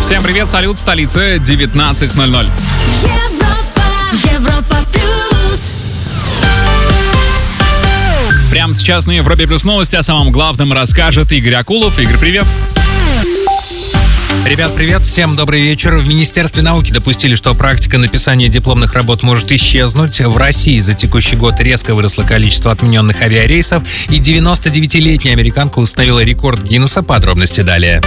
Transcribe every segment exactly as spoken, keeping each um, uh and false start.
Всем привет, салют, столица девятнадцать ноль ноль. Европа, Европа плюс. Прямо сейчас на Европе плюс новости о самом главном расскажет Игорь Акулов. Игорь, привет. Ребят, привет, всем добрый вечер. В Министерстве науки допустили, что практика написания дипломных работ может исчезнуть. В России за текущий год резко выросло количество отмененных авиарейсов, и девяностодевятилетняя американка установила рекорд Гиннесса. Подробности далее.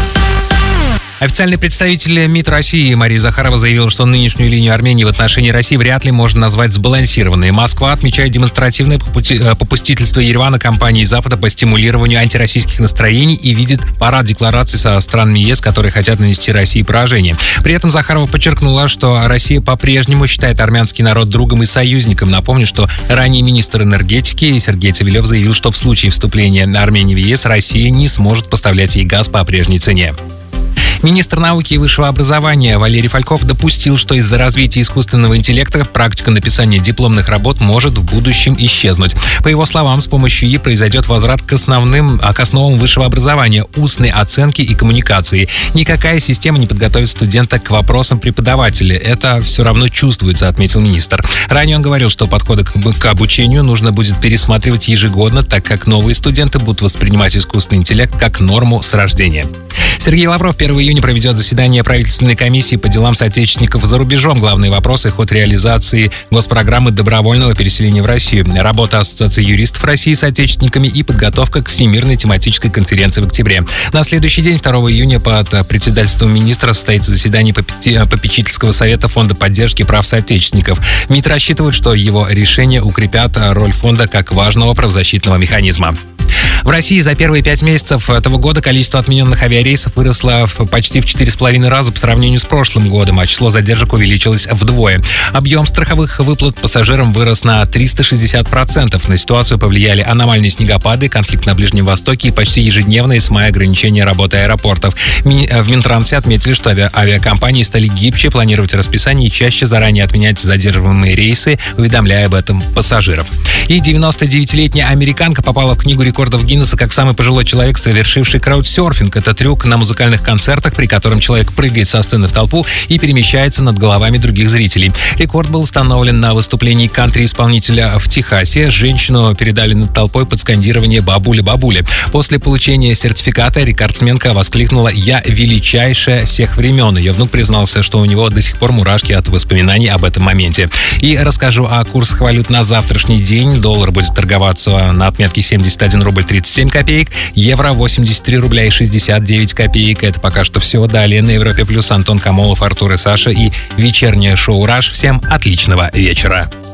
Официальный представитель МИД России Мария Захарова заявила, что нынешнюю линию Армении в отношении России вряд ли можно назвать сбалансированной. Москва отмечает демонстративное попустительство Еревана компании Запада по стимулированию антироссийских настроений и видит парад деклараций со странами ЕС, которые хотят нанести России поражение. При этом Захарова подчеркнула, что Россия по-прежнему считает армянский народ другом и союзником. Напомню, что ранее министр энергетики Сергей Цивилев заявил, что в случае вступления Армении в ЕС Россия не сможет поставлять ей газ по прежней цене. Министр науки и высшего образования Валерий Фальков допустил, что из-за развития искусственного интеллекта практика написания дипломных работ может в будущем исчезнуть. По его словам, с помощью ИИ произойдет возврат к основным, к основам высшего образования, устной оценки и коммуникации. Никакая система не подготовит студента к вопросам преподавателя. Это все равно чувствуется, отметил министр. Ранее он говорил, что подходы к обучению нужно будет пересматривать ежегодно, так как новые студенты будут воспринимать искусственный интеллект как норму с рождения. Сергей Лавров первого июня проведет заседание правительственной комиссии по делам соотечественников за рубежом. Главные вопросы — ход реализации госпрограммы добровольного переселения в Россию, работа Ассоциации юристов России с соотечественниками и подготовка к Всемирной тематической конференции в октябре. На следующий день, второго июня, под председательством министра состоится заседание попечительского совета Фонда поддержки прав соотечественников. МИД рассчитывает, что его решения укрепят роль фонда как важного правозащитного механизма. В России за первые пять месяцев этого года количество отмененных авиарейсов выросло в почти в четыре с половиной раза по сравнению с прошлым годом, а число задержек увеличилось вдвое. Объем страховых выплат пассажирам вырос на триста шестьдесят процентов. На ситуацию повлияли аномальные снегопады, конфликт на Ближнем Востоке и почти ежедневные с мая ограничения работы аэропортов. В Минтрансе отметили, что авиакомпании стали гибче планировать расписание и чаще заранее отменять задерживаемые рейсы, уведомляя об этом пассажиров. И девяностодевятилетняя американка попала в книгу рекордов Гиннесса как самый пожилой человек, совершивший краудсерфинг. Это трюк на музыкальных концертах, при котором человек прыгает со сцены в толпу и перемещается над головами других зрителей. Рекорд был установлен на выступлении кантри-исполнителя в Техасе. Женщину передали над толпой под скандирование «бабуля-бабуля». После получения сертификата рекордсменка воскликнула «Я величайшая всех времен». Ее внук признался, что у него до сих пор мурашки от воспоминаний об этом моменте. И расскажу о курсах валют на завтрашний день. Доллар будет торговаться на отметке семьдесят один рубль тридцать семь копеек, евро восемьдесят три рубля и шестьдесят девять копеек. Это пока что все. Далее на Европе плюс Антон Камолов, Артур и Саша и вечернее шоу «Раш». Всем отличного вечера.